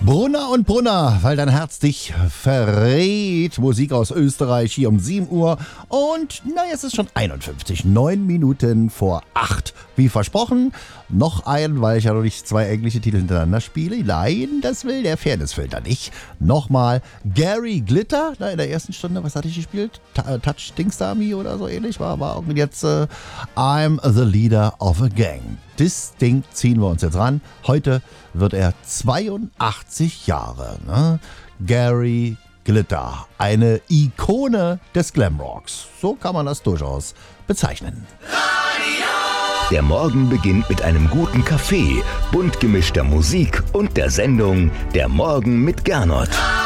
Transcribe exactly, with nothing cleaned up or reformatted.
Brunner und Brunner, weil dein Herz dich verrät. Musik aus Österreich hier um sieben Uhr. Und naja, es ist schon einundfünfzig, neun Minuten vor acht. Wie versprochen, noch ein, weil ich ja noch nicht zwei englische Titel hintereinander spiele. Nein, das will der Fairnessfilter nicht. Nochmal Gary Glitter, na, in der ersten Stunde, was hatte ich gespielt? T- Touch Dingsdami oder so ähnlich war. war und jetzt äh, I'm the Leader of a Gang. Das Ding ziehen wir uns jetzt ran. Heute wird er zweiundachtzig Jahre. Ne? Gary Glitter, eine Ikone des Glamrocks. So kann man das durchaus bezeichnen. Der Morgen beginnt mit einem guten Kaffee, bunt gemischter Musik und der Sendung Der Morgen mit Gernot.